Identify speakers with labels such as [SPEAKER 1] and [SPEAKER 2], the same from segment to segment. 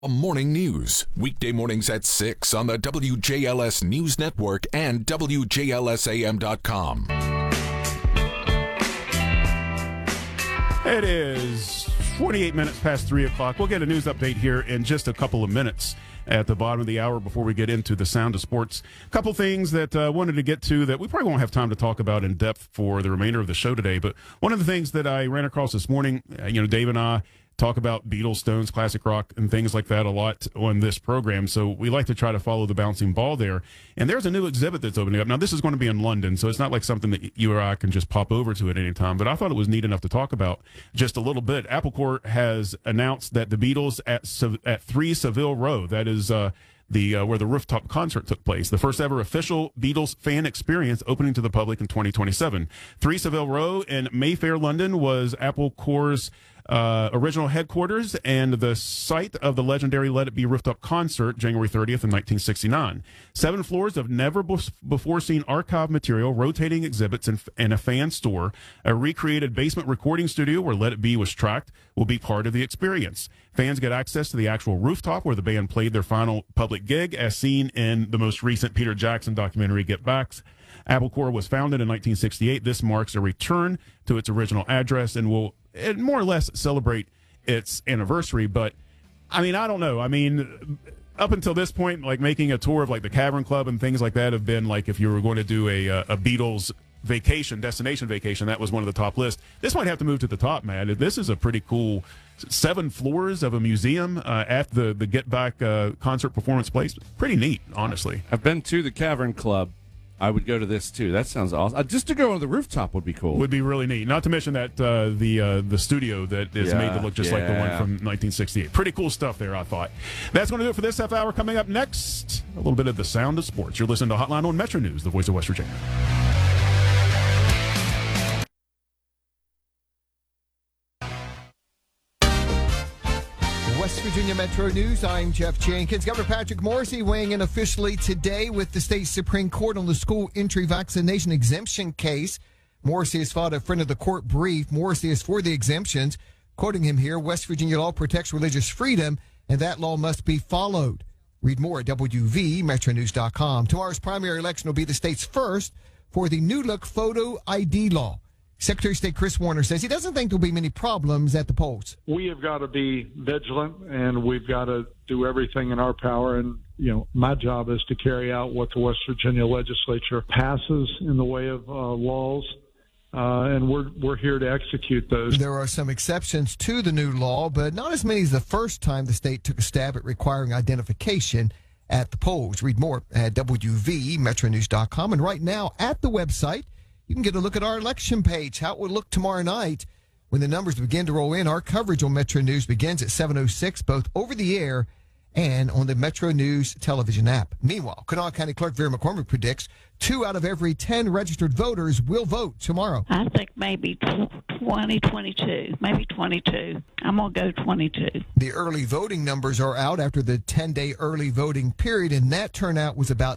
[SPEAKER 1] Morning news, weekday mornings at 6 on the WJLS News Network and WJLSAM.com.
[SPEAKER 2] It is 28 minutes past 3 o'clock. We'll get a news update here in just a couple of minutes at the bottom of the hour before we get into the sound of sports. A couple things that I wanted to get to that we probably won't have time to talk about in depth for the remainder of the show today. But one of the things that I ran across this morning, Dave and I talk about Beatles, Stones, classic rock, and things like that a lot on this program. So we like to try to follow the bouncing ball there. And there's a new exhibit that's opening up. Now, this is going to be in London, so it's not like something that you or I can just pop over to at any time. But I thought it was neat enough to talk about just a little bit. Apple Corps has announced that the Beatles at 3 Savile Row, that is where the rooftop concert took place, the first ever official Beatles fan experience, opening to the public in 2027. 3 Savile Row in Mayfair, London, was Apple Corps' original headquarters and the site of the legendary Let It Be rooftop concert, January 30th in 1969. 7 floors of never-before-seen archive material, rotating exhibits, and a fan store. A recreated basement recording studio where Let It Be was tracked will be part of the experience. Fans get access to the actual rooftop where the band played their final public gig, as seen in the most recent Peter Jackson documentary, Get Back. Apple Corps was founded in 1968. This marks a return to its original address and will more or less celebrate its anniversary. But, I don't know. Up until this point, like making a tour of like the Cavern Club and things like that have been like if you were going to do a Beatles destination vacation, that was one of the top lists. This might have to move to the top, man. This is a pretty cool 7 floors of a museum at the Get Back concert performance place. Pretty neat, honestly.
[SPEAKER 3] I've been to the Cavern Club. I would go to this too. That sounds awesome. Just to go on the rooftop would be cool.
[SPEAKER 2] Would be really neat. Not to mention that the studio that is made to look just like the one from 1968. Pretty cool stuff there, I thought. That's going to do it for this half hour. Coming up next, a little bit of the sound of sports. You're listening to Hotline on Metro News, the voice of West Virginia.
[SPEAKER 4] West Virginia Metro News, I'm Jeff Jenkins. Governor Patrick Morrisey weighing in officially today with the state Supreme Court on the school entry vaccination exemption case. Morrisey has filed a friend of the court brief. Morrisey is for the exemptions. Quoting him here, West Virginia law protects religious freedom, and that law must be followed. Read more at WVMetroNews.com. Tomorrow's primary election will be the state's first for the new look photo ID law. Secretary of State Chris Warner says he doesn't think there'll be many problems at the polls.
[SPEAKER 5] We have got to be vigilant, and we've got to do everything in our power. And, my job is to carry out what the West Virginia legislature passes in the way of laws, and we're here to execute those. There are some exceptions to the new law, but not as many as the first time the state took a stab at requiring identification at the polls. Read more at WVMetroNews.com. And right now at the website, you can get a look at our election page, how it will look tomorrow night when the numbers begin to roll in. Our coverage on Metro News begins at 7:06, both over the air and on the Metro News television app. Meanwhile, Kanawha County Clerk Vera McCormick predicts 2 out of every 10 registered voters will vote tomorrow.
[SPEAKER 6] I think maybe 22, maybe 22. I'm going to go 22.
[SPEAKER 4] The early voting numbers are out after the 10-day early voting period, and that turnout was about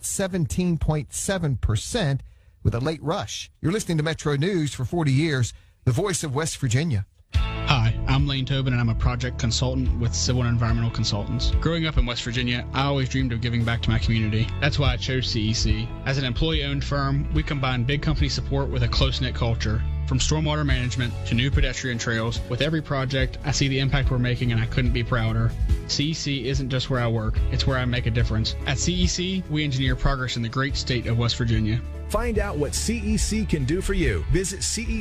[SPEAKER 4] 17.7%. with a late rush. You're listening to Metro News for 40 years, the voice of West Virginia.
[SPEAKER 7] Hi, I'm Lane Tobin, and I'm a project consultant with Civil and Environmental Consultants. Growing up in West Virginia, I always dreamed of giving back to my community. That's why I chose CEC. As an employee-owned firm, we combine big company support with a close-knit culture. From stormwater management to new pedestrian trails, with every project, I see the impact we're making, and I couldn't be prouder. CEC isn't just where I work, it's where I make a difference. At CEC, we engineer progress in the great state of West Virginia.
[SPEAKER 8] Find out what CEC can do for you. Visit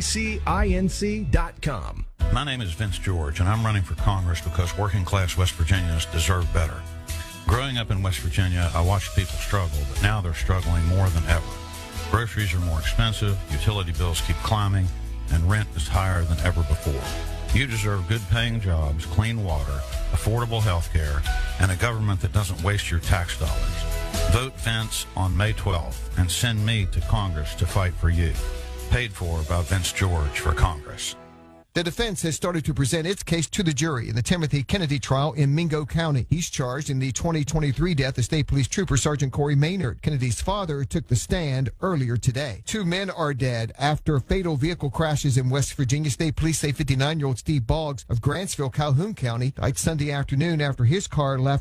[SPEAKER 8] CECinc.com.
[SPEAKER 9] My name is Vince George, and I'm running for Congress because working-class West Virginians deserve better. Growing up in West Virginia, I watched people struggle, but now they're struggling more than ever. Groceries are more expensive, utility bills keep climbing, and rent is higher than ever before. You deserve good-paying jobs, clean water, affordable health care, and a government that doesn't waste your tax dollars. Vote Vince on May 12th and send me to Congress to fight for you. Paid for by Vince George for Congress.
[SPEAKER 4] The defense has started to present its case to the jury in the Timothy Kennedy trial in Mingo County. He's charged in the 2023 death of State Police Trooper Sergeant Corey Maynard. Kennedy's father took the stand earlier today. 2 men are dead after fatal vehicle crashes in West Virginia. State Police say 59-year-old Steve Boggs of Grantsville, Calhoun County, died Sunday afternoon after his car left